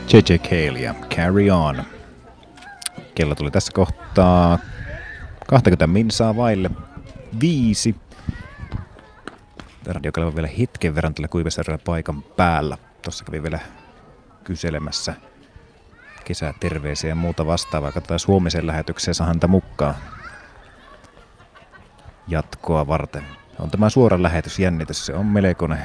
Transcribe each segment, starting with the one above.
J.J. Cale ja Carry On. Kello tuli tässä kohtaa 20 minsaa vaille 5. Radio Kaleva vielä hetken verran tällä Kuivesjärvellä paikan päällä. Tuossa kävi vielä kyselemässä kesäterveisiä ja muuta vastaavaa. Katsotaan huomisen lähetykseen sahanta mukaan jatkoa varten. On tämä suora lähetys jännitys. Se on melkoinen.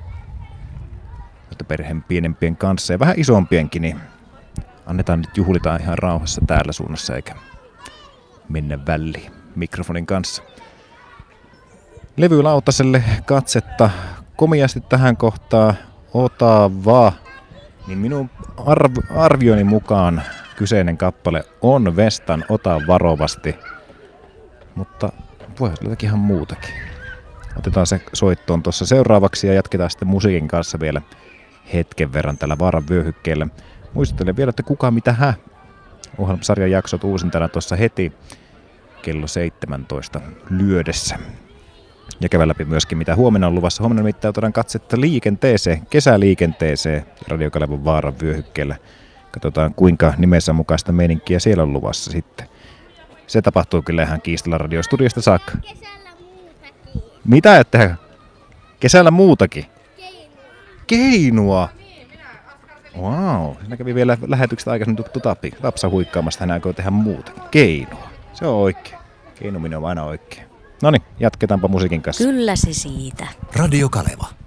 Perheen pienempien kanssa ja vähän isompienkin, niin annetaan nyt juhlitaan ihan rauhassa täällä suunnassa eikä mennä väliin mikrofonin kanssa. Levylautaselle katsetta komiasti tähän kohtaan Otava, niin minun arvioni mukaan kyseinen kappale on Vestan Ota varovasti, mutta voi olla jotakin ihan muutakin. Otetaan se soittoon tuossa seuraavaksi ja jatketaan sitten musiikin kanssa vielä hetken verran tällä Vaaran vyöhykkeellä. Muistuttelen vielä, että Kuka mitä hä? Ohjelmasarjan jaksot uusintana tuossa heti kello 17 lyödessä. Ja käydään läpi myöskin mitä huomenna on luvassa. Huomenna nimittäin otetaan katsetta liikenteeseen, kesäliikenteeseen Radio Kalevan Vaaran vyöhykkeellä. Katsotaan kuinka nimensä mukaista meininkiä siellä on luvassa sitten. Se tapahtuu kyllä ihan Kiistellä radiostudiosta saakka. Kesällä muutakin. Mitä et tehdä? Kesällä muutakin? Keinua! Wow, siinä kävi vielä lähetyksestä aikaisemmin tuttu Tapsa huikkaamasta, hän aikoo tehdä muuta. Keinua. Se on oikein. Keinuminen on aina oikein. Noniin, jatketaanpa musiikin kanssa. Kyllä se siitä. Radio Kaleva.